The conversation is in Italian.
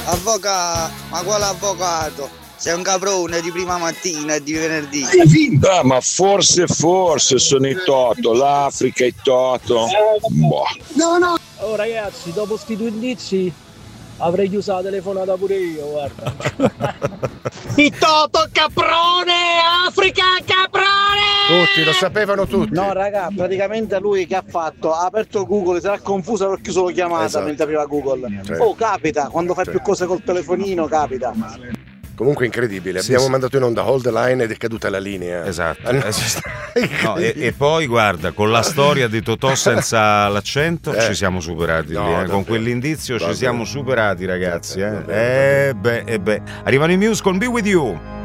Ma quale avvocato? Sei un caprone di prima mattina e di venerdì. Ma forse sono i Toto, l'Africa i Toto. Boh. Oh ragazzi, dopo sti due indizi avrei chiuso la telefonata pure io, guarda. Il Toto caprone, Africa caprone! Tutti, lo sapevano tutti. No raga, praticamente lui che ha fatto? Ha aperto Google, si era confuso perché chiuso la chiamata, esatto, mentre apriva Google. Sì. Oh, capita, quando fai più cose col telefonino, capita. Comunque incredibile, abbiamo mandato in onda Hold the Line ed è caduta la linea. Esatto. No, e poi guarda, con la storia di Totò senza l'accento ci siamo superati lì, con quell'indizio ci siamo superati, ragazzi. Arrivano i Muse con Be With You.